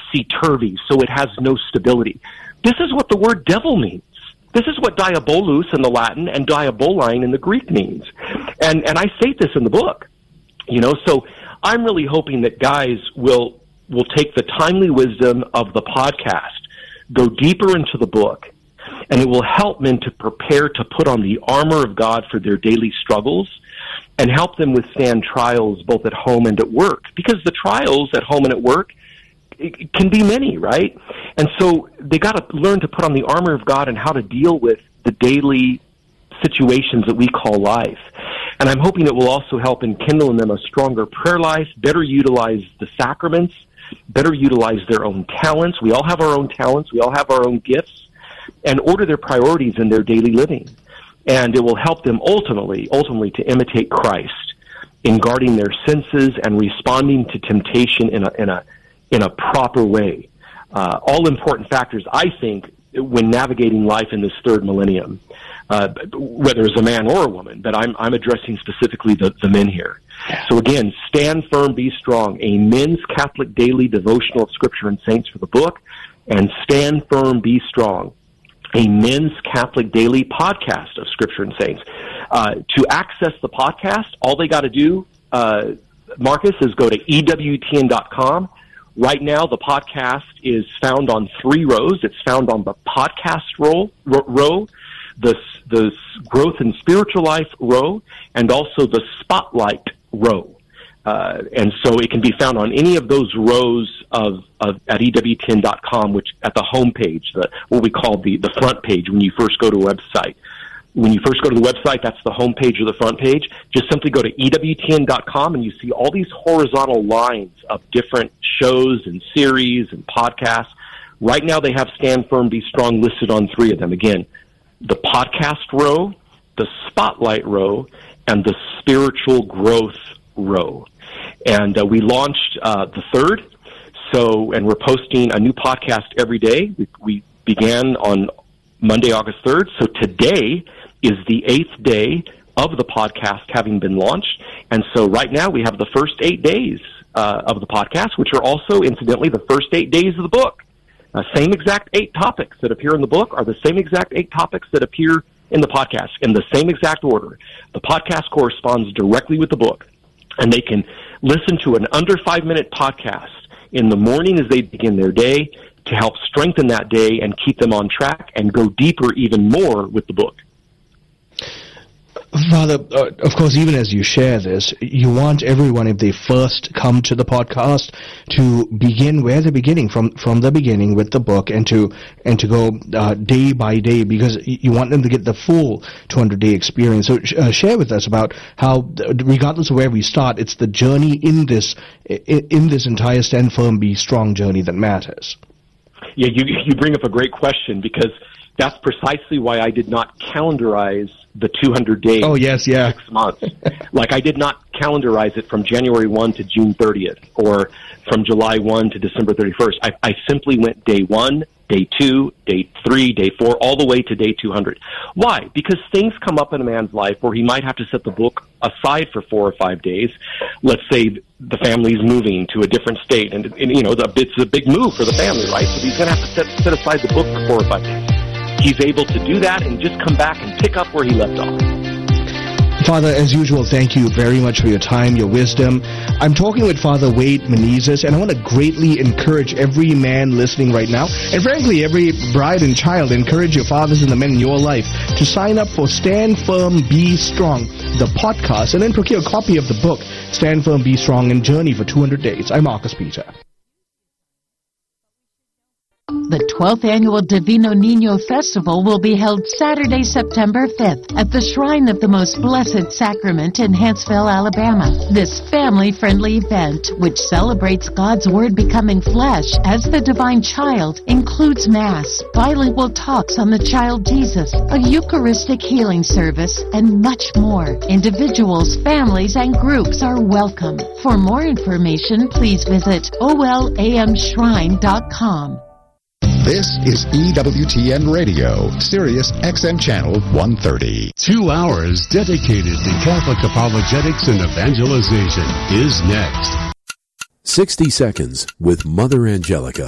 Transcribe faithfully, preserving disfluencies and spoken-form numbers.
topsy-turvy, so it has no stability. This is what the word devil means. This is what diabolus in the Latin and diaboline in the Greek means. And and I state this in the book. You know, so I'm really hoping that guys will will take the timely wisdom of the podcast, go deeper into the book, and it will help men to prepare to put on the armor of God for their daily struggles and help them withstand trials both at home and at work. Because the trials at home and at work it can be many, right? And so they got to learn to put on the armor of God and how to deal with the daily situations that we call life. And I'm hoping it will also help enkindle in them a stronger prayer life, better utilize the sacraments, better utilize their own talents. We all have our own talents. We all have our own gifts, and order their priorities in their daily living. And it will help them ultimately, ultimately to imitate Christ in guarding their senses and responding to temptation in a, in a, in a proper way. Uh, all important factors, I think, when navigating life in this third millennium, uh, whether as a man or a woman, but I'm, I'm addressing specifically the, the men here. So again, Stand Firm, Be Strong, a men's Catholic daily devotional of Scripture and Saints for the book, and Stand Firm, Be Strong, a men's Catholic daily podcast of Scripture and Saints. Uh, to access the podcast, all they got to do, uh, Marcus, is go to E W T N dot com. Right now, the podcast is found on three rows. It's found on the podcast row, row the, the growth and spiritual life row, and also the spotlight row. Uh, and so it can be found on any of those rows of, of at E W T N dot com, which at the home page, the, what we call the, the front page when you first go to a website. When you first go to the website, that's the home page or the front page. Just simply go to E W T N dot com and you see all these horizontal lines of different shows and series and podcasts. Right now they have Stand Firm, Be Strong listed on three of them. Again, the podcast row, the spotlight row, and the spiritual growth row. And uh, we launched uh, the third, so and we're posting a new podcast every day. We, we began on Monday, August third, so today is the eighth day of the podcast having been launched. And so right now we have the first eight days uh, of the podcast, which are also, incidentally, the first eight days of the book. Uh, same exact eight topics that appear in the book are the same exact eight topics that appear in the podcast, in the same exact order. The podcast corresponds directly with the book, and they can listen to an under five-minute podcast in the morning as they begin their day to help strengthen that day and keep them on track and go deeper even more with the book. Father, uh, of course, even as you share this, you want everyone, if they first come to the podcast, to begin where they're beginning, from, from the beginning with the book, and to and to go uh, day by day, because you want them to get the full two hundred day experience. So uh, share with us about how, regardless of where we start, it's the journey in this in, in this entire Stand Firm, Be Strong journey that matters. Yeah, you you bring up a great question, because that's precisely why I did not calendarize the two hundred days. Oh, yes, yeah. Six months. Like, I did not calendarize it from January first to June thirtieth, or from July first to December thirty-first. I, I simply went day one, day two, day three, day four, all the way to day two hundred. Why? Because things come up in a man's life where he might have to set the book aside for four or five days. Let's say the family's moving to a different state, and, and you know, the, it's a big move for the family, right? So he's going to have to set, set aside the book for four or five days. He's able to do that and just come back and pick up where he left off. Father, as usual, thank you very much for your time, your wisdom. I'm talking with Father Wade Menezes, and I want to greatly encourage every man listening right now, and frankly, every bride and child, encourage your fathers and the men in your life to sign up for Stand Firm, Be Strong, the podcast, and then procure a copy of the book, Stand Firm, Be Strong, and Journey for two hundred days. I'm Marcus Peter. The twelfth Annual Divino Niño Festival will be held Saturday, September fifth at the Shrine of the Most Blessed Sacrament in Huntsville, Alabama. This family-friendly event, which celebrates God's Word becoming flesh as the Divine Child, includes Mass, bilingual talks on the Child Jesus, a Eucharistic healing service, and much more. Individuals, families, and groups are welcome. For more information, please visit O L A M shrine dot com. This is E W T N Radio, Sirius X M Channel one thirty. Two hours dedicated to Catholic apologetics and evangelization is next. sixty seconds with Mother Angelica.